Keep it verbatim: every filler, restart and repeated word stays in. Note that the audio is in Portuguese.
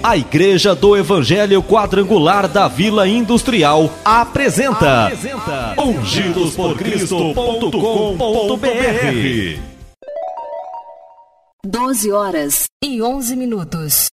A Igreja do Evangelho Quadrangular da Vila Industrial apresenta, apresenta ungidos por cristo ponto com ponto br. doze horas e onze minutos.